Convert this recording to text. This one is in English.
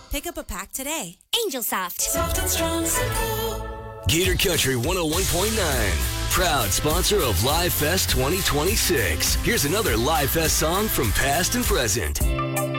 Pick up a pack today. Angel Soft. Soft and strong, simple. Gator Country 101.9, proud sponsor of Live Fest 2026. Here's another Live Fest song from past and present.